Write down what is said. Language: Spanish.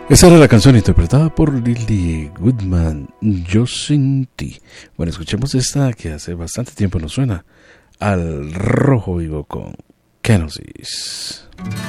Esa era la canción interpretada por Lily Goodman, Yo Sin Ti. Bueno, escuchemos esta que hace bastante tiempo nos suena, Al Rojo Vivo con Kenosis.